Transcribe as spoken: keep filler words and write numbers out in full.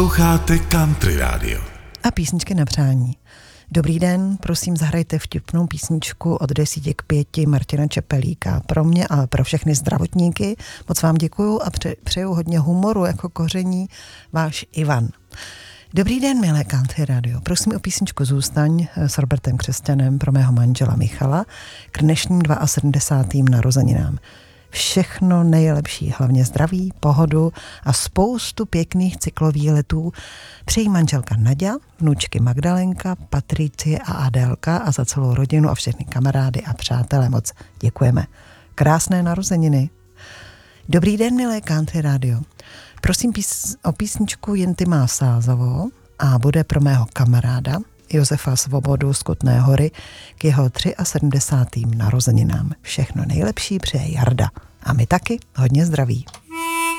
Posloucháte Country Radio. A písničky na přání. Dobrý den, prosím zahrajte vtipnou písničku od desíti k pěti Martina Čepelíka. Pro mě a pro všechny zdravotníky. Moc vám děkuju a pře- přeju hodně humoru jako koření. Váš Ivan. Dobrý den, milé Country Radio. Prosím o písničku Zůstaň s Robertem Křesťanem pro mého manžela Michala k dnešním sedmdesátým dvou narozeninám. Všechno nejlepší, hlavně zdraví, pohodu a spoustu pěkných cyklovýletů přejí manželka Naďa, vnučky Magdalenka, Patricie a Adélka a za celou rodinu a všechny kamarády a přátelé moc děkujeme. Krásné narozeniny. Dobrý den, milé Country Radio. Prosím pís- o písničku Jen ty má Sázovo a bude pro mého kamaráda Josefa Svobodu z Kutné Hory k jeho sedmdesátým třetím narozeninám. Všechno nejlepší přeje Jarda. A my taky hodně zdraví.